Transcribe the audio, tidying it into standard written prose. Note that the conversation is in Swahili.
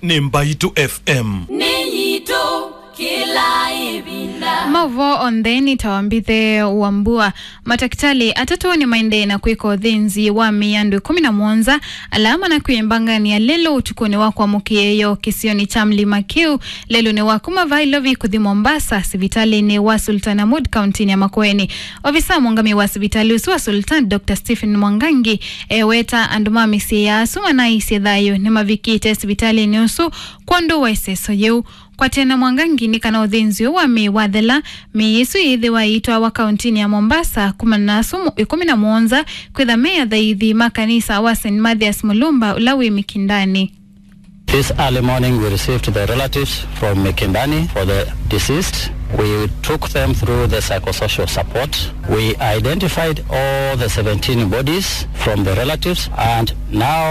ni Mbaitu FM. Ninyito kila ibinda Mavo ondeni tawambithe wambua matakitali atatu ni mainde na kuiko dhinzi wa miandu 11 alama na kuyembanga ni alelo utukuni wakwa mukieyo kisioni cha mlima kiu lelo ni wakuma vailovi kuthi Mombasa sivitali ni wa Sultan Mood County ya Makueni ofisa mwangami wa sivitali usua Sultan Dr. Stephen Mwangangi weta andumami siya suma na isi dhayo ni mavikite sivitali ni usu kwando wa iseso yeu kwa tena Mwangangi ni kana udhinzi wa miwadhela miisu yithi wa itwa wa kauntini ya Mombasa 11 kwitha mea dhaithi makanisa wa St. Mathias Mulumba ulawi Mikindani. This early morning we received the relatives from Mikindani for the deceased. We took them through the psychosocial support. We identified all the 17 bodies from the relatives and now